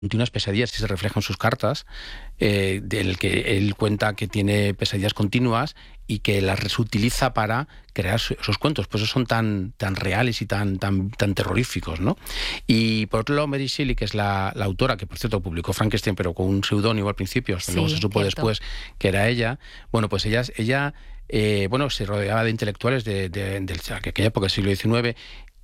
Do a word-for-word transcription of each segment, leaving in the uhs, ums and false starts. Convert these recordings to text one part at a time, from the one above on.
continuas pesadillas que se reflejan en sus cartas, eh, del que él cuenta que tiene pesadillas continuas y que las utiliza para crear su, esos cuentos. Pues esos son tan, tan reales y tan, tan, tan terroríficos, ¿no? Y por otro lado, Mary Shelley, que es la, la autora, que por cierto publicó Frankenstein, pero con un seudónimo al principio, Sí, luego se supo cierto. después que era ella. Bueno, pues ella, ella eh, bueno, se rodeaba de intelectuales de, de, de, de aquella época, del siglo diecinueve,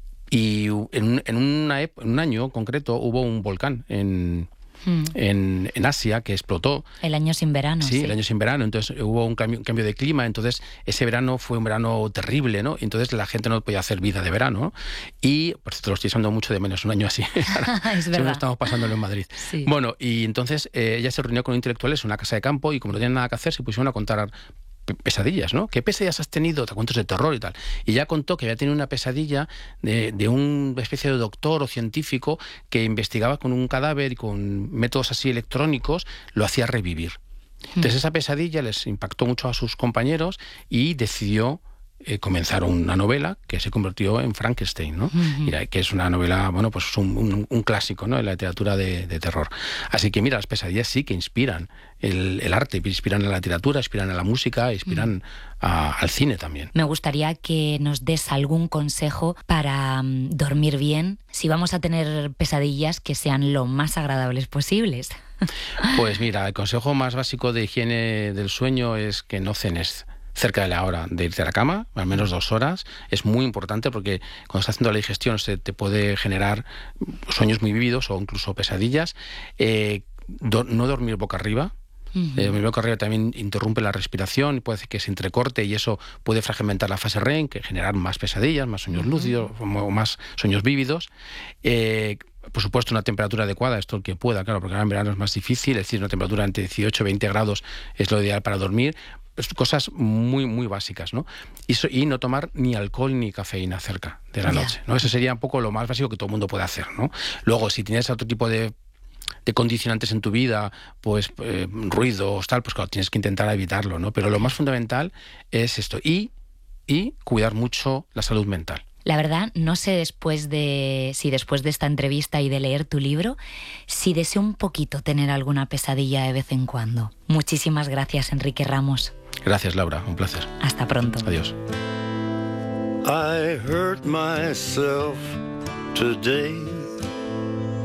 y en un, en, una, en un año concreto hubo un volcán en, hmm. en, en Asia que explotó. El año sin verano. Sí, sí, el año sin verano. Entonces hubo un cambio, un cambio de clima. Entonces ese verano fue un verano terrible, ¿no? Entonces la gente no podía hacer vida de verano, ¿no? Y, por cierto, lo estoy echando mucho de menos, un año así. Es verdad. Estamos pasándolo en Madrid. Sí. Bueno, y entonces eh, ella se reunió con intelectuales en una casa de campo y como no tenían nada que hacer, se pusieron a contar pesadillas, ¿no? ¿Qué pesadillas has tenido? Te cuentos de terror y tal. Y ya contó que había tenido una pesadilla de, de una especie de doctor o científico que investigaba con un cadáver y con métodos así electrónicos, lo hacía revivir. Entonces esa pesadilla les impactó mucho a sus compañeros y decidió eh, comenzar una novela que se convirtió en Frankenstein, ¿no? Uh-huh. Mira, que es una novela, bueno, pues un, un, un clásico, ¿no?, en la literatura de, de terror. Así que mira, las pesadillas sí que inspiran el, el arte, inspiran a la literatura, inspiran a la música, inspiran uh-huh. a, al cine también. Me gustaría que nos des algún consejo para um, dormir bien, si vamos a tener pesadillas que sean lo más agradables posibles. Pues mira, el consejo más básico de higiene del sueño es que no cenes cerca de la hora de irte a la cama, al menos dos horas. Es muy importante porque cuando estás haciendo la digestión se te puede generar sueños muy vívidos o incluso pesadillas. Eh, do, no dormir boca arriba. Uh-huh. Eh, dormir boca arriba también interrumpe la respiración y puede hacer que se entrecorte y eso puede fragmentar la fase R E M, que generar más pesadillas, más sueños uh-huh. lúcidos o más sueños vívidos. Eh, Por supuesto, una temperatura adecuada, esto el que pueda, claro, porque ahora en verano es más difícil, es decir, una temperatura entre dieciocho y veinte grados es lo ideal para dormir. Cosas muy, muy básicas, ¿no? Y, so, y no tomar ni alcohol ni cafeína cerca de la yeah. noche, ¿no? Eso sería un poco lo más básico que todo el mundo puede hacer, ¿no? Luego, si tienes otro tipo de, de condicionantes en tu vida, pues eh, ruidos, tal, pues claro, tienes que intentar evitarlo, ¿no? Pero lo más fundamental es esto. Y, y cuidar mucho la salud mental. La verdad, no sé después de si después de esta entrevista y de leer tu libro, si deseo un poquito tener alguna pesadilla de vez en cuando. Muchísimas gracias, Enrique Ramos. Gracias, Laura, un placer. Hasta pronto. Adiós. I hurt myself today.